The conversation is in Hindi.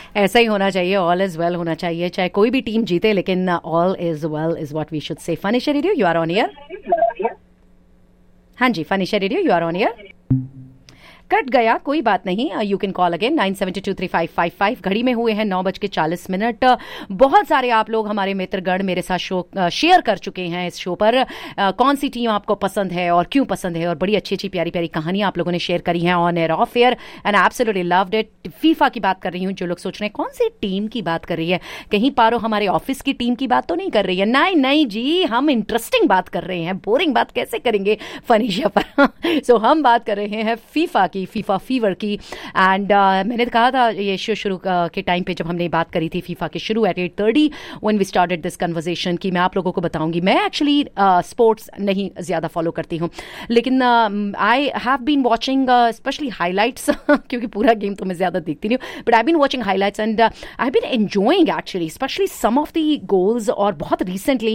ऐसा ही होना चाहिए, ऑल इज वेल होना चाहिए, चाहे कोई भी टीम जीते, लेकिन all is well is what we should say. फनीशा radio, you are on air. हाँ जी, फनीशा radio, you are on air. Cut गया, कोई बात नहीं, यू कैन कॉल अगेन 9723555। घड़ी में हुए हैं 9:40। बहुत सारे आप लोग हमारे मित्रगण मेरे साथ शो शेयर कर चुके हैं इस शो पर। कौन सी टीम आपको पसंद है और क्यों पसंद है, और बड़ी अच्छी अच्छी प्यारी प्यारी कहानियां आप लोगों ने शेयर करी हैं on air of air, and absolutely loved it. FIFA की बात कर रही हूँ, जो लोग सोच रहे हैं कौन सी टीम की बात कर रही है, कहीं पारो हमारे ऑफिस की टीम की बात तो नहीं कर रही है। नहीं नहीं जी, हम इंटरेस्टिंग बात कर रहे हैं, बोरिंग बात कैसे करेंगे फनीशा पर। सो हम बात कर रहे हैं फीफा की, फीफा फीवर की। एंड मैंने कहा था ये शो शुरू के टाइम पे, जब हमने बात करी थी फीफा के शुरू eight 8:30 when we started this conversation, कि मैं आप लोगों को बताऊंगी। मैं एक्चुअली स्पोर्ट्स नहीं ज्यादा फॉलो करती हूँ, लेकिन I have been watching specially highlights क्योंकि पूरा गेम तो मैं ज्यादा देखती नहीं हूँ, but I been watching highlights and I have been enjoying actually specially some of the goals. और बहुत रिसेंटली